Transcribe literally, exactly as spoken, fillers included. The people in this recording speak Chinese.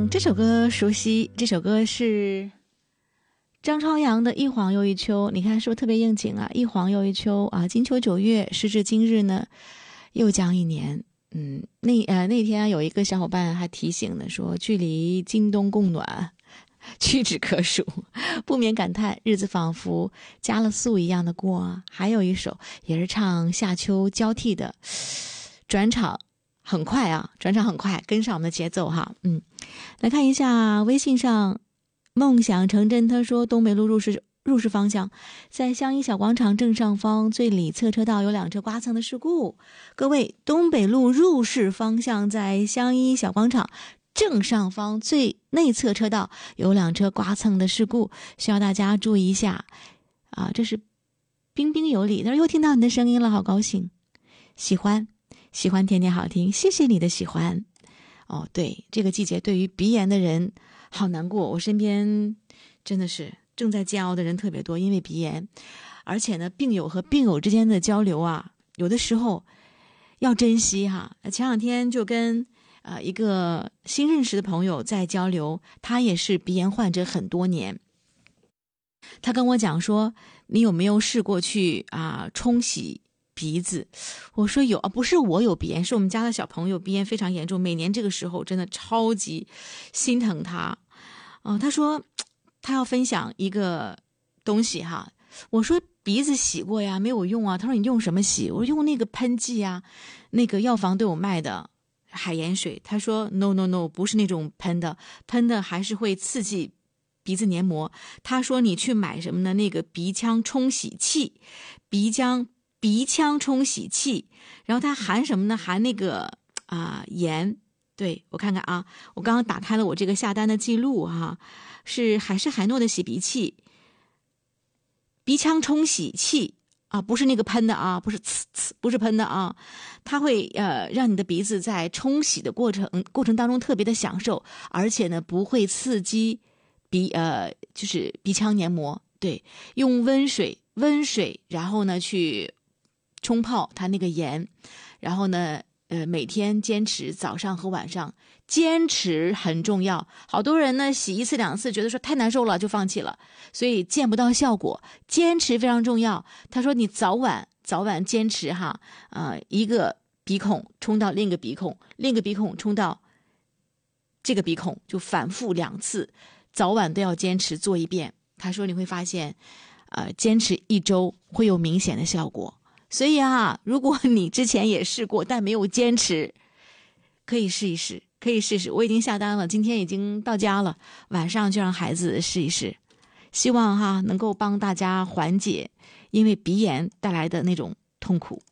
这首歌熟悉，这首歌是张朝阳的《一晃又一秋》，你看是不是特别应景啊？一晃又一秋啊，金秋九月，时至今日呢，又将一年。嗯，那呃那天有一个小伙伴还提醒呢，说距离今冬供暖屈指可数，不免感叹日子仿佛加了速一样的过。还有一首也是唱夏秋交替的，转场很快啊，转场很快，跟上我们的节奏哈。嗯，来看一下微信上梦想成真，他说东北路入市入市方向，在香一小广场正上方最里侧车道有两车刮蹭的事故。各位，东北路入市方向在香一小广场正上方最内侧车道有两车刮蹭的事故，需要大家注意一下啊！这是彬彬有礼，他说又听到你的声音了，好高兴，喜欢喜欢天天好听，谢谢你的喜欢。哦，对，这个季节对于鼻炎的人好难过，我身边真的是正在煎熬的人特别多，因为鼻炎，而且呢，病友和病友之间的交流啊，有的时候要珍惜哈。前两天就跟呃一个新认识的朋友在交流，他也是鼻炎患者很多年，他跟我讲说，你有没有试过去啊冲洗鼻子？我说有啊，不是我有鼻炎，是我们家的小朋友鼻炎非常严重，每年这个时候真的超级心疼他。哦、呃，他说他要分享一个东西哈，我说鼻子洗过呀，没有用啊。他说你用什么洗？我说用那个喷剂啊，那个药房都有卖的海盐水。他说 no no no， 不是那种喷的，喷的还是会刺激鼻子黏膜。他说你去买什么呢？那个鼻腔冲洗器，鼻腔鼻腔冲洗器，然后它含什么呢？含那个啊、呃、盐。对，我看看啊，我刚刚打开了我这个下单的记录哈，是海诗海诺的洗鼻器，鼻腔冲洗器啊，不是那个喷的啊，不是呲呲，不是喷的啊，它会呃让你的鼻子在冲洗的过程过程当中特别的享受，而且呢不会刺激鼻呃就是鼻腔黏膜。对，用温水温水，然后呢去冲泡它那个盐，然后呢。呃，每天坚持早上和晚上，坚持很重要。好多人呢洗一次两次，觉得说太难受了就放弃了，所以见不到效果。坚持非常重要。他说你早晚早晚坚持哈，呃，一个鼻孔冲到另一个鼻孔，另一个鼻孔冲到这个鼻孔，就反复两次，早晚都要坚持做一遍。他说你会发现，呃，坚持一周会有明显的效果。所以啊，如果你之前也试过但没有坚持，可以试一试，可以试试。我已经下单了，今天已经到家了，晚上就让孩子试一试，希望哈能够帮大家缓解因为鼻炎带来的那种痛苦。